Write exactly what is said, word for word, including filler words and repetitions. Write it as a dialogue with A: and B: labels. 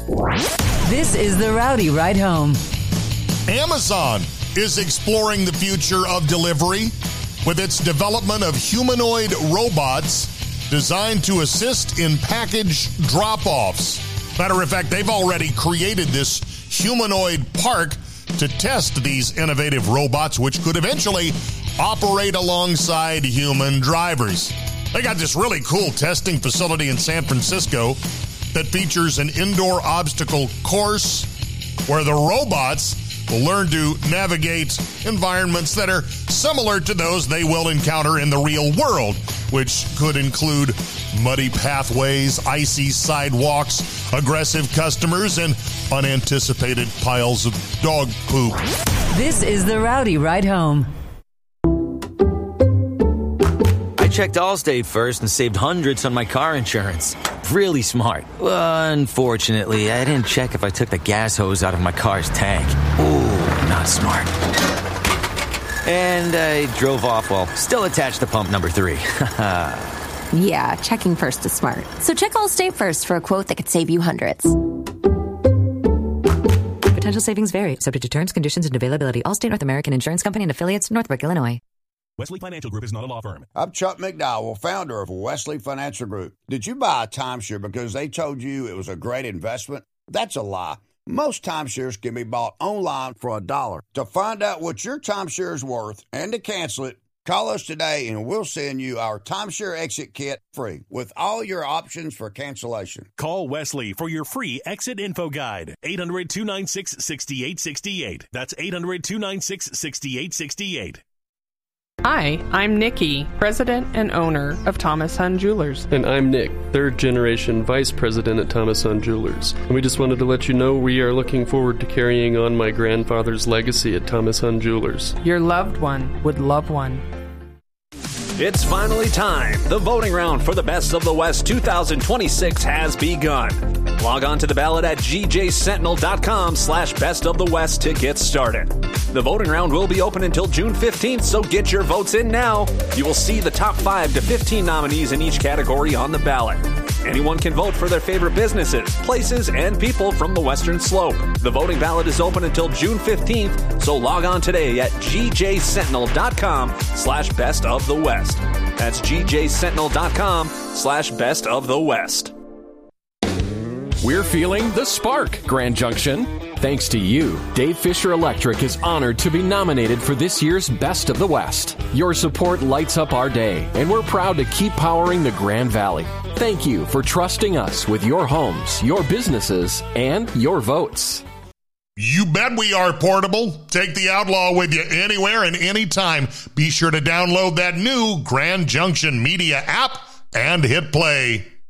A: This is the Rowdy Ride Home.
B: Amazon is exploring the future of delivery with its development of humanoid robots designed to assist in package drop-offs. Matter of fact, they've already created this humanoid park to test these innovative robots, which could eventually operate alongside human drivers. They got this really cool testing facility in San Francisco that features an indoor obstacle course where the robots will learn to navigate environments that are similar to those they will encounter in the real world, which could include muddy pathways, icy sidewalks, aggressive customers, and unanticipated piles of dog poop.
A: This is the Rowdy Ride Home.
C: I checked Allstate first and saved hundreds on my car insurance. Really smart. Well, unfortunately, I didn't check if I took the gas hose out of my car's tank. Ooh, not smart. And I drove off while still attached to pump number three.
D: Yeah, checking first is smart. So check Allstate first for a quote that could save you hundreds.
E: Potential savings vary, subject to terms, conditions, and availability. Allstate North American Insurance Company and affiliates, Northbrook, Illinois.
F: Wesley Financial Group is not a law firm.
G: I'm Chuck McDowell, founder of Wesley Financial Group. Did you buy a timeshare because they told you it was a great investment? That's a lie. Most timeshares can be bought online for a dollar. To find out what your timeshare is worth and to cancel it, call us today and we'll send you our timeshare exit kit free with all your options for cancellation.
F: Call Wesley for your free exit info guide. eight hundred, two nine six, six eight six eight. That's eight hundred, two nine six, six eight six eight.
H: Hi, I'm Nikki, president and owner of Thomas Hunt Jewelers.
I: And I'm Nick, third generation vice president at Thomas Hunt Jewelers. And we just wanted to let you know we are looking forward to carrying on my grandfather's legacy at Thomas Hunt Jewelers.
H: Your loved one would love one.
J: It's finally time. The voting round for the Best of the West two thousand twenty-six has begun. Log on to the ballot at g j sentinel dot com slash best of the west to get started. The voting round will be open until June fifteenth, so get your votes in now. You will see the top five to fifteen nominees in each category on the ballot. Anyone can vote for their favorite businesses, places, and people from the Western Slope. The voting ballot is open until June fifteenth, so log on today at g j sentinel dot com slash best of the west. That's g j sentinel dot com slash best of the west.
K: We're feeling the spark, Grand Junction. Thanks to you, Dave Fisher Electric is honored to be nominated for this year's Best of the West. Your support lights up our day, and we're proud to keep powering the Grand Valley. Thank you for trusting us with your homes, your businesses, and your votes.
B: You bet we are portable. Take the Outlaw with you anywhere and anytime. Be sure to download that new Grand Junction Media app and hit play.